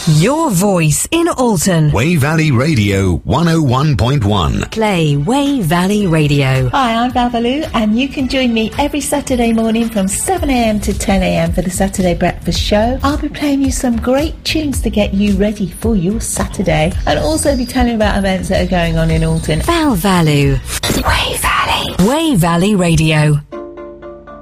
Your voice in Alton. Wey Valley Radio 101.1. Play Wey Valley Radio. Hi, I'm Babalu, and you can join me every Saturday morning from 7am to 10am for the Saturday Breakfast Show. I'll be playing you some great tunes to get you ready for your Saturday, and also be telling you about events that are going on in Alton. Val Valu. Wey Valley. Wey Valley Radio.